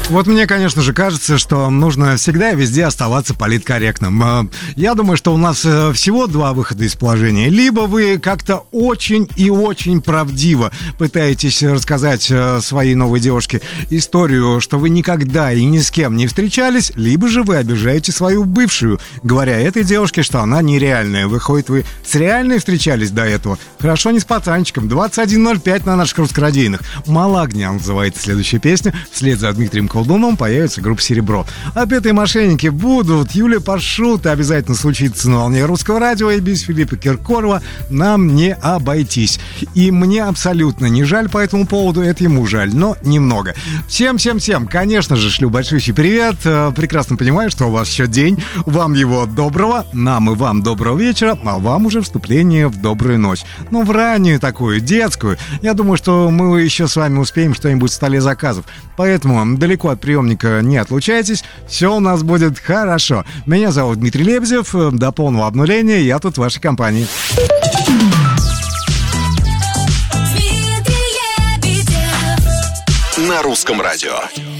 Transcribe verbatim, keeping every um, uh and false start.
Вот мне, конечно же, кажется, что нужно всегда и везде оставаться политкорректным. Я думаю, что у нас всего два выхода из положения. Либо вы как-то очень и очень правдиво пытаетесь рассказать своей новой девушке историю, что вы никогда и ни с кем не встречались, либо же вы обижаете свою бывшую, говоря этой девушке, что она нереальная. Выходит, вы с реальной встречались до этого. Хорошо, не с пацанчиком. двадцать один ноль пять на наших русскорадийных. «Мало огня» называется следующая песня. Вслед за Дмитрием Колдуном появится группа «Серебро». Опятые мошенники будут. Юлия Паршута обязательно случится на волне русского радио, и без Филиппа Киркорова нам не обойтись. И мне абсолютно не жаль по этому поводу, это ему жаль, но немного. Всем-всем-всем, конечно же, шлю большущий привет. Прекрасно понимаю, что у вас еще день. Вам его доброго, нам и вам доброго вечера, а вам уже вступление в добрую ночь. Ну, в раннюю такую, детскую. Я думаю, что мы еще с вами успеем что-нибудь в столе заказов. Поэтому далеко от приемника не отлучайтесь. Все у нас будет хорошо. Меня зовут Дмитрий Лебедев. До полного обнуления я тут в вашей компании. На русском радио.